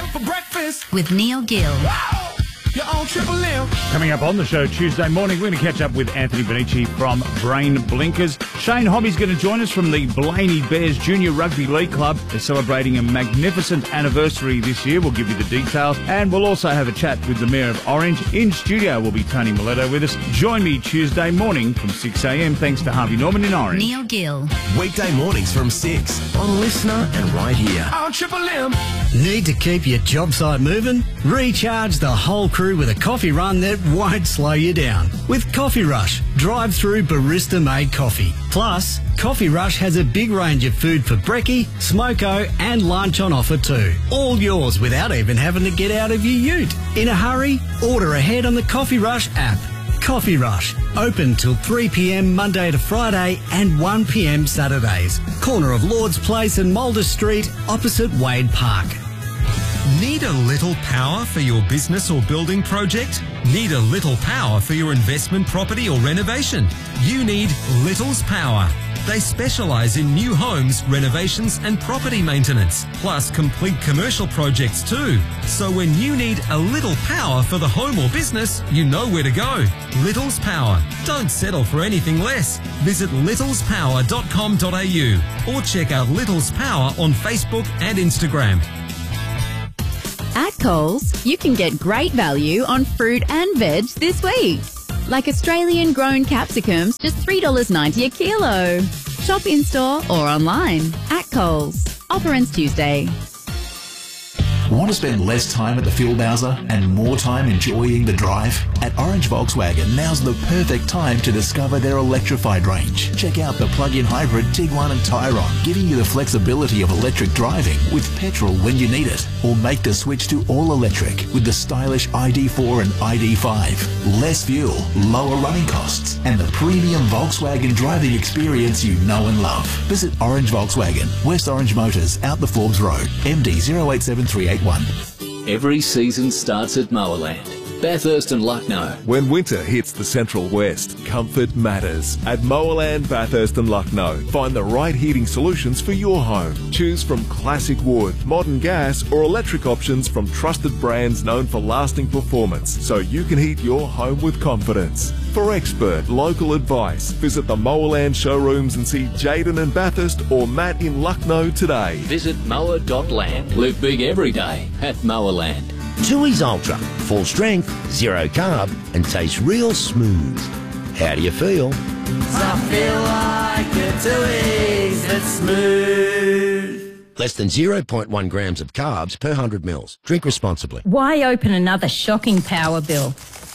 M for breakfast. With Neil Gill. Wow. You're on Triple M. Coming up on the show Tuesday morning, we're going to catch up with Anthony Bonici from Brain Blinkers. Shane Hobby's going to join us from the Blaney Bears Junior Rugby League Club. They're celebrating a magnificent anniversary this year. We'll give you the details. And we'll also have a chat with the Mayor of Orange. In studio will be Tony Miletto with us. Join me Tuesday morning from 6 a.m. thanks to Harvey Norman in Orange. Neil Gill. Weekday mornings from 6 on Listener and right here. On Triple M. Need to keep your job site moving? Recharge the whole crew with a coffee run that won't slow you down. With Coffee Rush, drive-through barista-made coffee. Plus, Coffee Rush has a big range of food for brekkie, smoko and lunch on offer too. All yours without even having to get out of your ute. In a hurry? Order ahead on the Coffee Rush app. Coffee Rush, open till 3 p.m. Monday to Friday and 1 p.m. Saturdays. Corner of Lord's Place and Mulder Street, opposite Wade Park. Need a little power for your business or building project? Need a little power for your investment property or renovation? You need Little's Power. They specialise in new homes, renovations and property maintenance, plus complete commercial projects too. So when you need a little power for the home or business, you know where to go. Little's Power. Don't settle for anything less. Visit littlespower.com.au or check out Little's Power on Facebook and Instagram. At Coles, you can get great value on fruit and veg this week. Like Australian grown capsicums, just $3.90 a kilo. Shop in-store or online. At Coles. Offer ends Tuesday. Want to spend less time at the fuel bowser and more time enjoying the drive? At Orange Volkswagen, now's the perfect time to discover their electrified range. Check out the plug-in hybrid Tiguan and Tyron, giving you the flexibility of electric driving with petrol when you need it. Or make the switch to all-electric with the stylish ID4 and ID5. Less fuel, lower running costs, and the premium Volkswagen driving experience you know and love. Visit Orange Volkswagen, West Orange Motors, out the Forbes Road, MD 087381. Every season starts at Mowerland. Bathurst and Lucknow. When winter hits the Central West, comfort matters. At Mowerland, Bathurst and Lucknow, find the right heating solutions for your home. Choose from classic wood, modern gas or electric options from trusted brands known for lasting performance, so you can heat your home with confidence. For expert local advice, visit the Mowerland showrooms and see Jaden in Bathurst or Matt in Lucknow today. Visit mower.land. Live big every day at Mowerland. Tooheys Ultra, full strength, zero carb, and tastes real smooth. How do you feel? I feel like a Tooheys that's smooth. Less than 0.1 grams of carbs per 100 mils. Drink responsibly. Why open another shocking power bill?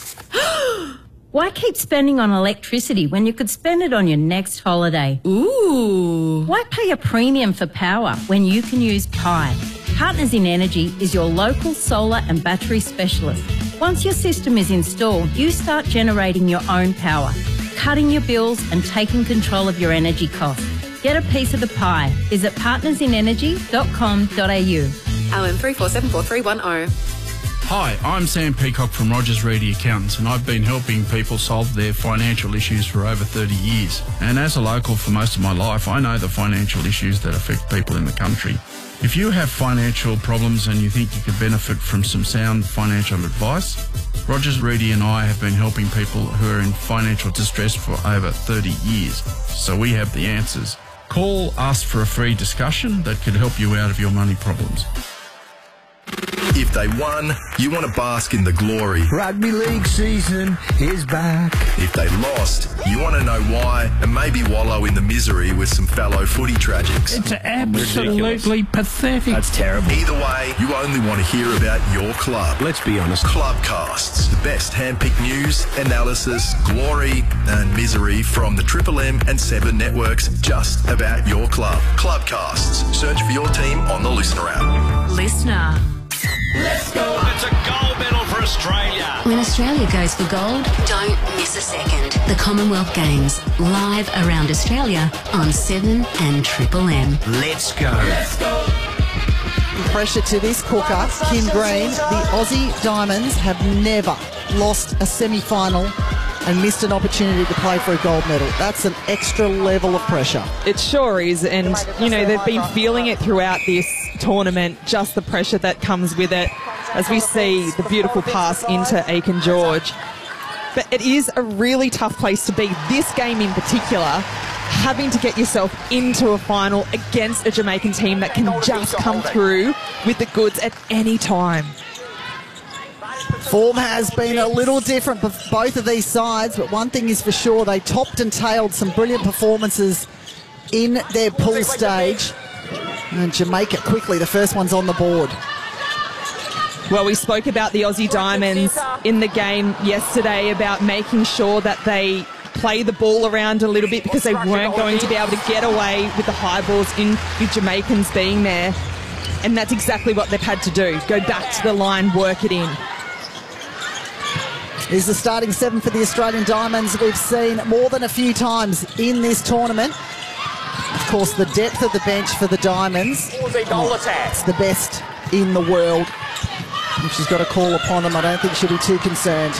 Why keep spending on electricity when you could spend it on your next holiday? Ooh. Why pay a premium for power when you can use Pi? Partners in Energy is your local solar and battery specialist. Once your system is installed, you start generating your own power, cutting your bills and taking control of your energy costs. Get a piece of the pie. Visit partnersinenergy.com.au. OM 34743110. Hi, I'm Sam Peacock from Rogers Reedy Accountants, and I've been helping people solve their financial issues for over 30 years. And as a local for most of my life, I know the financial issues that affect people in the country. If you have financial problems and you think you could benefit from some sound financial advice, Rogers Reedy and I have been helping people who are in financial distress for over 30 years. So we have the answers. Call us for a free discussion that could help you out of your money problems. If they won, you want to bask in the glory. Rugby league season is back. If they lost, you want to know why and maybe wallow in the misery with some fellow footy tragics. It's absolutely pathetic. That's terrible. Either way, you only want to hear about your club. Let's be honest. Clubcasts, the best hand-picked news, analysis, glory and misery from the Triple M and 7 networks just about your club. Clubcasts. Search for your team on the Listener app. Listener. Let's go. It's a gold medal for Australia. When Australia goes for gold, don't miss a second. The Commonwealth Games, live around Australia on 7 and Triple M. Let's go. Let's go. Pressure to this cooker, Kim Green. The Aussie Diamonds have never lost a semi-final and missed an opportunity to play for a gold medal. That's an extra level of pressure. It sure is, and, you know, they've been feeling it throughout this tournament, just the pressure that comes with it, as we see the beautiful pass into Aiken George. But it is a really tough place to be. This game in particular, having to get yourself into a final against a Jamaican team that can just come through with the goods at any time. Form has been a little different for both of these sides, but one thing is for sure, they topped and tailed some brilliant performances in their pool stage. And Jamaica quickly, the first one's on the board. Well, we spoke about the Aussie Diamonds in the game yesterday about making sure that they play the ball around a little bit because they weren't going to be able to get away with the high balls in with Jamaicans being there. And that's exactly what they've had to do. Go back to the line, work it in. Is the starting 7 for the Australian Diamonds we've seen more than a few times in this tournament. Of course, the depth of the bench for the Diamonds, it's the best in the world. If she's got a call upon them, I don't think she'll be too concerned.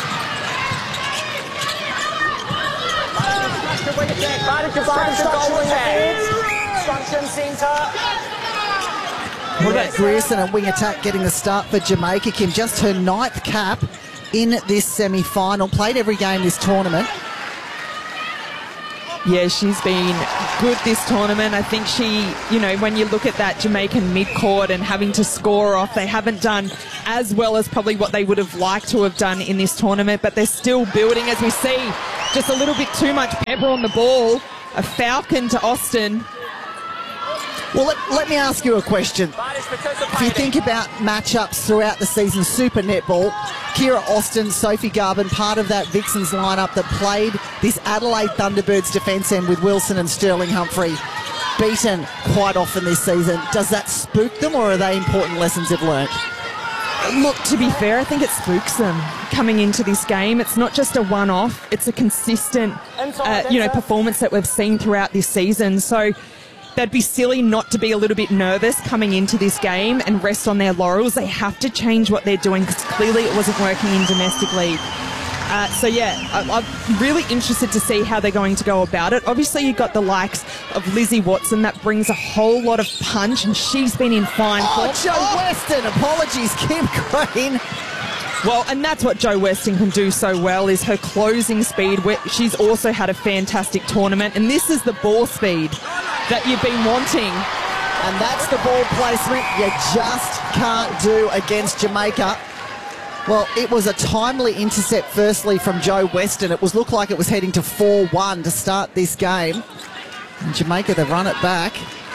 What about Grierson and wing attack getting the start for Jamaica, Kim? Just her 9th cap in this semi-final. Played every game this tournament. Yeah, she's been good this tournament. I think she, you know, when you look at that Jamaican mid-court and having to score off, they haven't done as well as probably what they would have liked to have done in this tournament, but they're still building, as we see. Just a little bit too much pepper on the ball. A falcon to Austin. Well, let me ask you a question. If you think about matchups throughout the season, Super Netball, Kira Austin, Sophie Garvin, part of that Vixens lineup that played this Adelaide Thunderbirds defence end with Wilson and Sterling Humphrey, beaten quite often this season. Does that spook them, or are they important lessons they've learnt? Look, to be fair, I think it spooks them coming into this game. It's not just a one-off. It's a consistent, performance that we've seen throughout this season. So they'd be silly not to be a little bit nervous coming into this game and rest on their laurels. They have to change what they're doing because clearly it wasn't working in domestic league. I'm really interested to see how they're going to go about it. Obviously, you've got the likes of Lizzie Watson that brings a whole lot of punch, and she's been in fine form. Joe Weston, apologies, Kim Green. Well, and that's what Joe Weston can do so well, is her closing speed. She's also had a fantastic tournament, and this is the ball speed that you've been wanting. And that's the ball placement you just can't do against Jamaica. Well, it was a timely intercept, firstly, from Joe Weston. It looked like it was heading to 4-1 to start this game. And Jamaica, they run it back.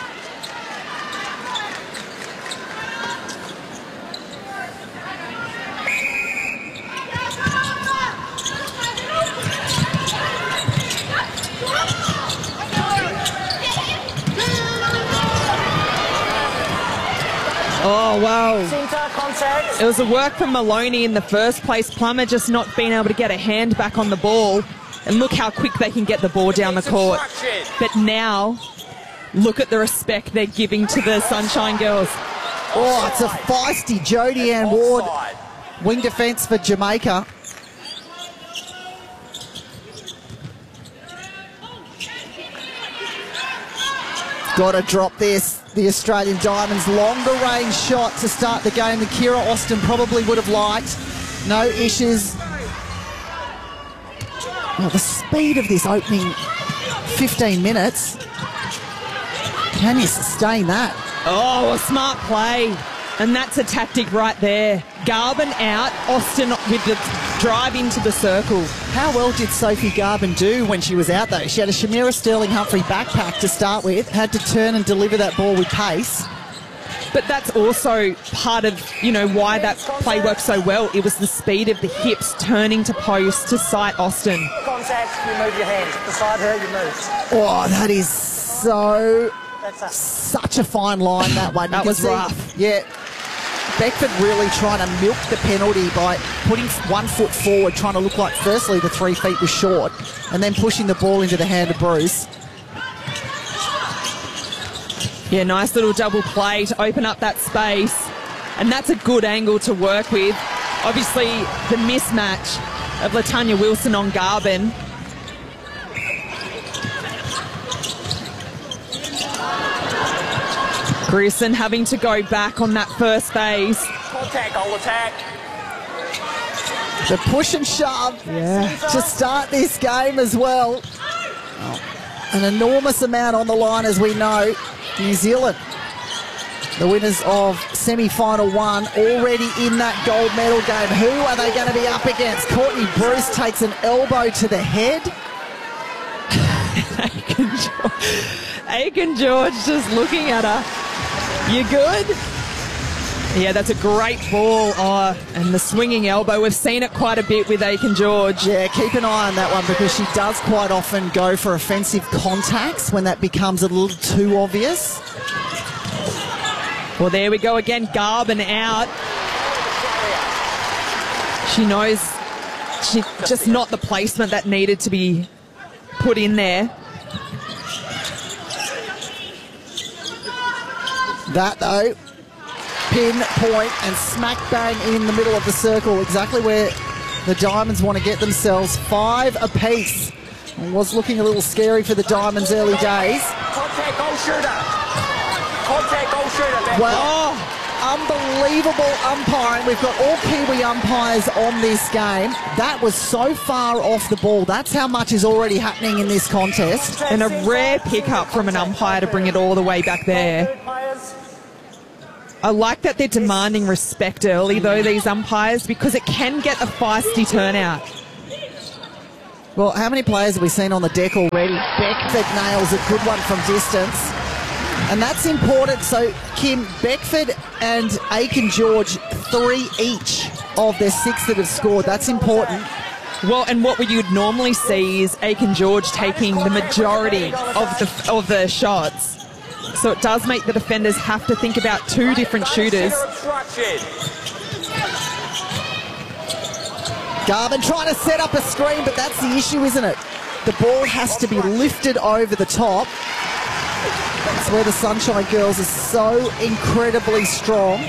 Oh, wow. It was a work from Maloney in the first place. Plummer just not being able to get a hand back on the ball. And look how quick they can get the ball down the court. But now, look at the respect they're giving to the Sunshine Girls. Oh, it's a feisty Jodie Ann Ward. Wing defence for Jamaica. Got to drop this. The Australian Diamonds, longer range shot to start the game than Kira Austin probably would have liked. No issues. Well, the speed of this opening 15 minutes. Can you sustain that? Oh, a smart play. And that's a tactic right there. Garvin out, Austin with the drive into the circle. How well did Sophie Garvin do when she was out, though? She had a Shamira Sterling Humphrey backpack to start with, had to turn and deliver that ball with pace. But that's also part of, why that play worked so well. It was the speed of the hips turning to post to sight Austin. Contact, you move your hands. Beside her, you move. Oh, that is such a fine line, that one. That was rough. Yeah. Beckford really trying to milk the penalty by putting 1 foot forward, trying to look like, firstly, the 3 feet was short, and then pushing the ball into the hand of Bruce. Yeah, nice little double play to open up that space. And that's a good angle to work with. Obviously, the mismatch of Latanya Wilson on Garvin. Grierson having to go back on that first base. Contact, I'll attack. The push and shove to start this game as well. An enormous amount on the line, as we know. New Zealand, the winners of semi-final one, already in that gold medal game. Who are they going to be up against? Courtney Bruce takes an elbow to the head. Aiken George just looking at her. You good? Yeah, that's a great ball. Oh, and the swinging elbow. We've seen it quite a bit with Aiken George. Yeah, keep an eye on that one because she does quite often go for offensive contacts when that becomes a little too obvious. Well, there we go again. Garvin out. She knows she just not the placement that needed to be put in there. That, though, pinpoint and smack bang in the middle of the circle, exactly where the Diamonds want to get themselves. 5 apiece. It was looking a little scary for the Diamonds early days. Contact, goal shooter. Contact, goal shooter. Well, unbelievable umpiring. We've got all Kiwi umpires on this game. That was so far off the ball. That's how much is already happening in this contest. And a rare pickup from an umpire to bring it all the way back there. I like that they're demanding respect early, though, these umpires, because it can get a feisty turnout. Well, how many players have we seen on the deck already? Beckford nails a good one from distance. And that's important. So, Kim, Beckford and Aiken George, 3 each of their 6 that have scored. That's important. Well, and what you'd normally see is Aiken George taking the majority of the shots. So it does make the defenders have to think about 2 different shooters. Garvin trying to set up a screen, but that's the issue, isn't it? The ball has to be lifted over the top. That's where the Sunshine Girls are so incredibly strong.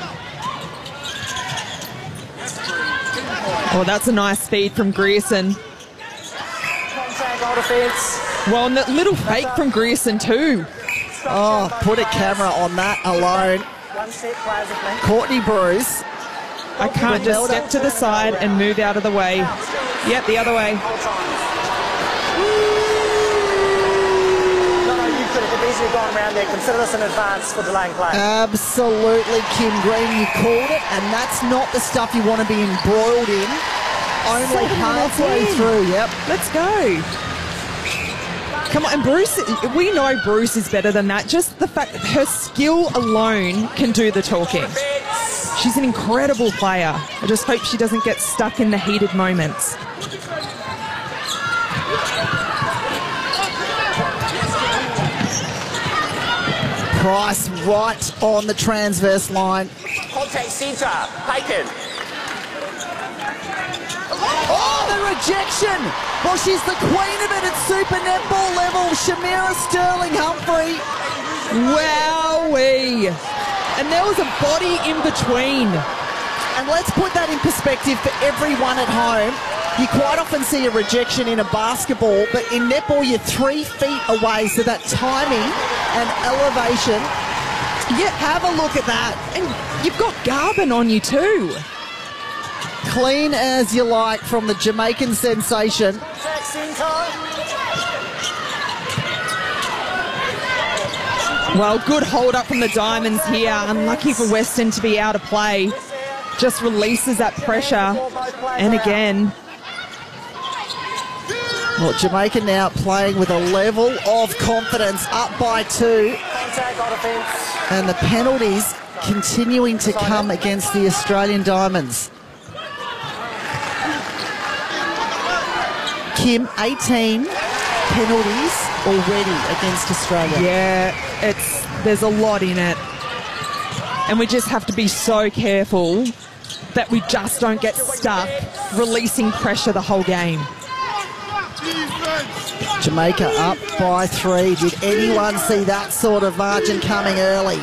Oh, that's a nice feed from Grierson. Well, and that little fake from Grierson too. Oh, put a camera on that alone. Courtney Bruce. I can't just step to the side and move out of the way. Yep, the other way. No, you could have easily gone around there. Consider this in advance for delaying play. Absolutely, Kim Green, you called it, and that's not the stuff you want to be embroiled in. Only halfway through, yep. Let's go. Come on, and Bruce, we know Bruce is better than that. Just the fact that her skill alone can do the talking. She's an incredible player. I just hope she doesn't get stuck in the heated moments. Price right on the transverse line. Contact centre, Aiken. Oh, the rejection! Well, she's the queen of it at Super Netball level. Shamira Sterling-Humphrey. Wowee! And there was a body in between. And let's put that in perspective for everyone at home. You quite often see a rejection in a basketball, but in netball you're 3 feet away, so that timing and elevation. Yeah, have a look at that. And you've got Garvin on you too. Clean as you like from the Jamaican sensation. Well, good hold up from the Diamonds here. Unlucky for Western to be out of play. Just releases that pressure. And again. Well, Jamaica now playing with a level of confidence, up by 2. And the penalties continuing to come against the Australian Diamonds. Kim, 18 penalties already against Australia. Yeah, there's a lot in it. And we just have to be so careful that we just don't get stuck releasing pressure the whole game. Jamaica up by 3. Did anyone see that sort of margin coming early?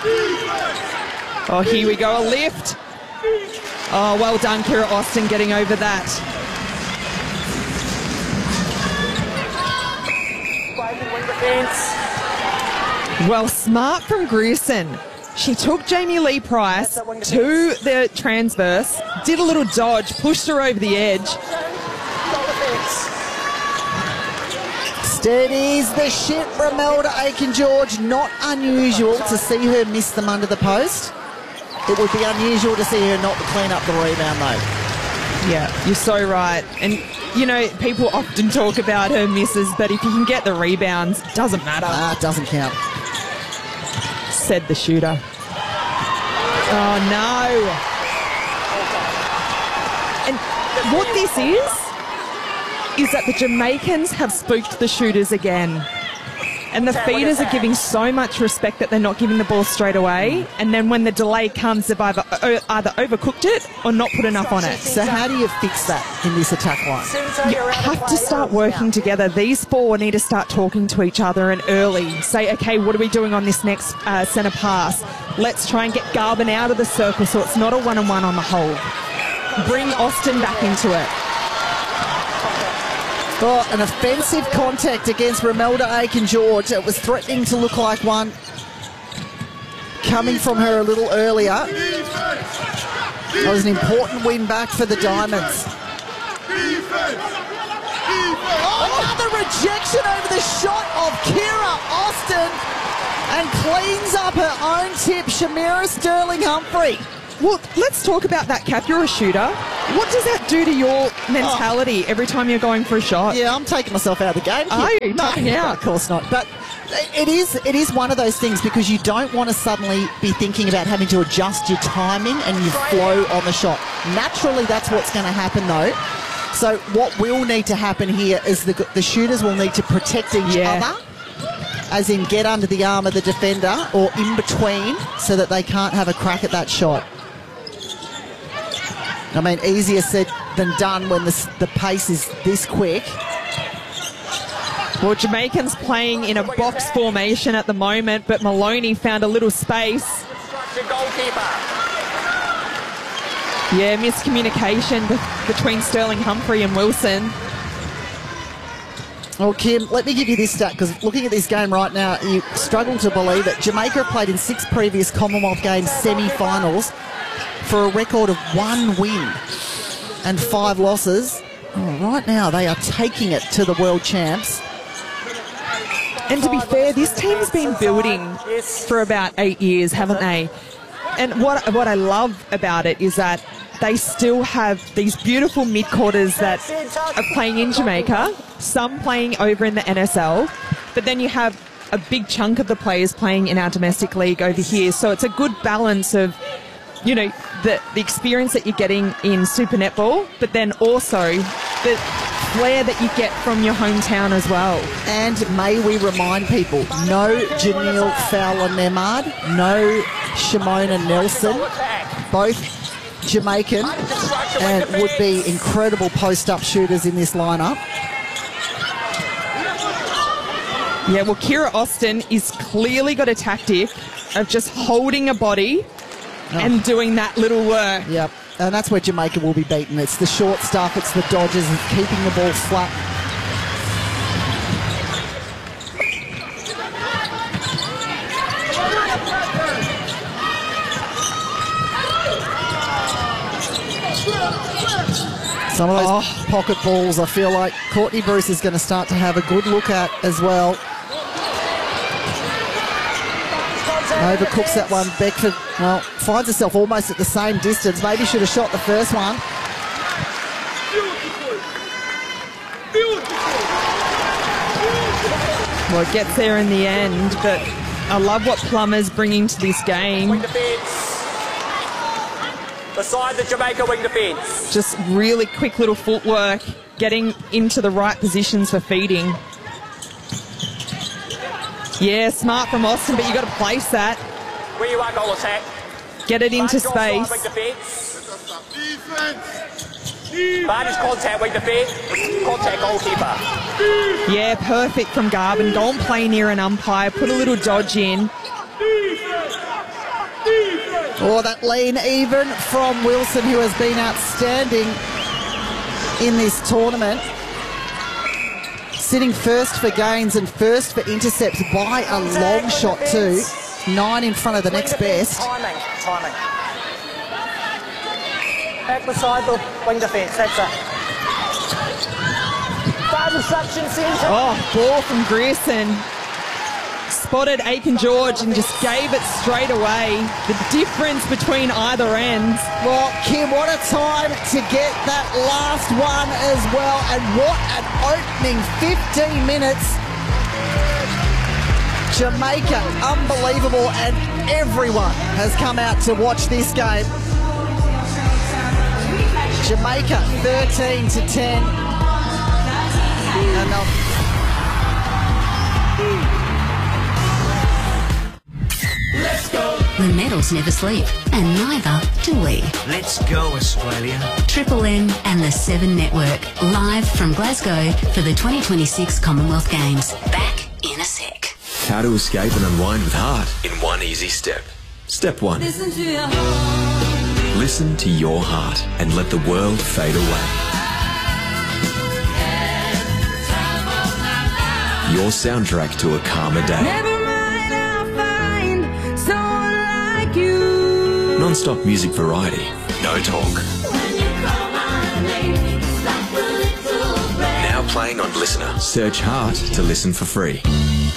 Oh, here we go, a lift. Oh, well done, Kira Austin, getting over that. Well, smart from Grierson. She took Jamie Lee Price to the transverse, did a little dodge, pushed her over the edge. Steadies the ship, Romelda Aiken-George. Not unusual to see her miss them under the post. It would be unusual to see her not clean up the rebound, though. Yeah, you're so right. And, you know, people often talk about her misses, but if you can get the rebounds, it doesn't matter. It doesn't count. Said the shooter. Oh, no. And what this is that the Jamaicans have spooked the shooters again. And the feeders are giving so much respect that they're not giving the ball straight away. And then when the delay comes, they've either overcooked it or not put enough on it. So how do you fix that in this attack line? You have to start working together. These four need to start talking to each other and early. Say, okay, what are we doing on this next centre pass? Let's try and get Garvin out of the circle so it's not a one-on-one on the hold. Bring Austin back into it. Oh, an offensive contact against Romelda Aiken-George. It was threatening to look like one coming from her a little earlier. That was an important win back for the Diamonds. Oh, another rejection over the shot of Kira Austin and cleans up her own tip, Shamira Sterling-Humphrey. Well, let's talk about that, Cap. You're a shooter. What does that do to your mentality every time you're going for a shot? Yeah, I'm taking myself out of the game. Are you? Taking out? Of course not. But it is one of those things because you don't want to suddenly be thinking about having to adjust your timing and your flow on the shot. Naturally, that's what's going to happen, though. So what will need to happen here is the shooters will need to protect each other, as in get under the arm of the defender or in between so that they can't have a crack at that shot. I mean, easier said than done when the pace is this quick. Well, Jamaicans playing in a box formation at the moment, but Maloney found a little space. Yeah, miscommunication between Sterling-Humphrey and Wilson. Well, Kim, let me give you this stat, because looking at this game right now, you struggle to believe it. Jamaica played in 6 previous Commonwealth Games semi-finals for a record of 1 win and 5 losses. Oh, right now, they are taking it to the world champs. And to be fair, this team's been building for about 8 years, haven't they? And what I love about it is that they still have these beautiful mid-quarters that are playing in Jamaica, some playing over in the NSL, but then you have a big chunk of the players playing in our domestic league over here. So it's a good balance of, you know, the experience that you're getting in Super Netball, but then also the flair that you get from your hometown as well. And may we remind people, no Janelle Fowler-Nemard, no Shimona Nelson, both Jamaican, and would be incredible post-up shooters in this lineup. Yeah, well, Kira Austin is clearly got a tactic of just holding a body and doing that little work. Yep, and that's where Jamaica will be beaten. It's the short stuff, it's the dodges, it's keeping the ball flat. Some of those pocket balls, I feel like Courtney Bruce is going to start to have a good look at as well. Overcooks that one. Beckford, well, finds herself almost at the same distance. Maybe should have shot the first one. Well, it gets there in the end, but I love what Plummer's bringing to this game. Beside the Jamaica wing defence. Just really quick little footwork, getting into the right positions for feeding. Yeah, smart from Austin, but you got to place that. Where you are, goal attack. Get it into space. Wing defence. Vantage contact, wing defence. Contact goalkeeper. Yeah, perfect from Garvin. Go and play near an umpire. Put a little dodge in. Oh, that lean even from Wilson, who has been outstanding in this tournament. sitting first for gains and first for intercepts by a long shot too. 9 in front of the next best. Timing. Back beside the wing defence, that's it. Five obstruction centre. Oh, ball from Grierson. Spotted Aiken George and just gave it straight away. The difference between either ends. Well, Kim, what a time to get that last one as well. And what an opening 15 minutes. Jamaica, unbelievable. And everyone has come out to watch this game. Jamaica 13-10. And Let's go. The medals never sleep, and neither do we. Let's go, Australia. Triple M and the 7 Network, live from Glasgow for the 2026 Commonwealth Games. Back in a sec. How to escape and unwind with heart in one easy step. Step 1. Listen to your heart. Listen to your heart and let the world fade away. Your soundtrack to a calmer day. Never mind, I'll find someone like you. Non-stop music variety. No talk. Now playing on Listener. Search Heart to listen for free.